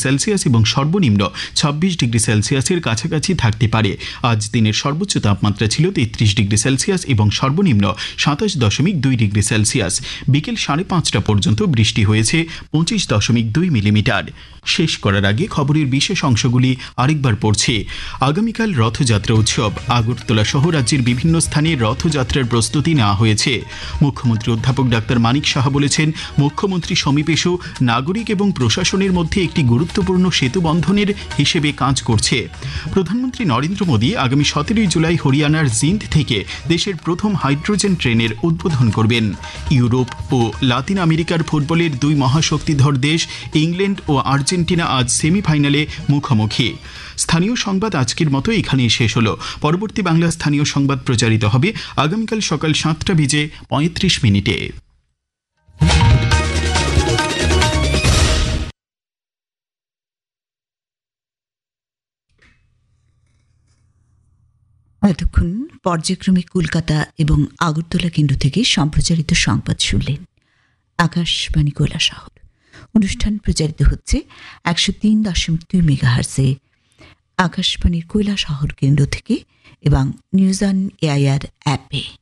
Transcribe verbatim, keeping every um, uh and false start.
Celsius এবং সর্বনিম্ন ছাব্বিশ ডিগ্রি সেলসিয়াসের কাছাকাছি থাকতে পারে। আজ দিনের সর্বোচ্চ তাপমাত্রা ছিল তেত্রিশ ডিগ্রি সেলসিয়াস এবং সর্বনিম্ন সাতাশ দশমিক দুই ডিগ্রি সেলসিয়াস। বিকেল সাড়ে পাঁচটা পর্যন্ত বৃষ্টি হয়েছে পঁচিশ দশমিক দুই মিলিমিটার। শেষ করার আগে খবরের বিশেষ অংশগুলি আরেকবার পড়ছে। আগামীকাল রথযাত্রা উৎসব। আগরতলা সহ রাজ্যের বিভিন্ন স্থানে রথযাত্রার প্রস্তুতি নেওয়া হয়েছে। মুখ্যমন্ত্রী অধ্যাপক ডাক্তার মানিক সাহা বলেছেন, মুখ্যমন্ত্রী সমাবেশও নাগরিক এবং প্রশাসনের মধ্যে একটি গুরুত্বপূর্ণ সেতুবন্ধনের হিসেবে কাজ করছে। প্রধানমন্ত্রী নরেন্দ্র মোদী আগামী সতেরোই জুলাই হরিয়ানার জিন্দ থেকে দেশের প্রথম হাইড্রোজেন ট্রেনের উদ্বোধন করবেন। ইউরোপ ও লাতিন আমেরিকার ফুটবলের দুই মহাশক্তিধর দেশ ইংল্যান্ড ও আর্জেন্টিনা আজ সেমিফাইনালে মুখোমুখি। স্থানীয় সংবাদ আজকের মতো এখানেই শেষ হলো। পরবর্তী বাংলা স্থানীয় সংবাদ প্রচারিত হবে আগামীকাল সকাল সাতটা বেজে পঁয়ত্রিশ মিনিটে। এতক্ষণ পর্যায়ক্রমে কলকাতা এবং আগরতলা কেন্দ্র থেকে সম্প্রচারিত সংবাদ শুনলেন। আকাশবাণী কৈলাসহর। অনুষ্ঠান প্রচারিত হচ্ছে একশো তিন দশমিক দুই মেগাহার্সে আকাশবাণীর কৈলাসহর কেন্দ্র থেকে এবং নিউজ অন এআইআর অ্যাপে।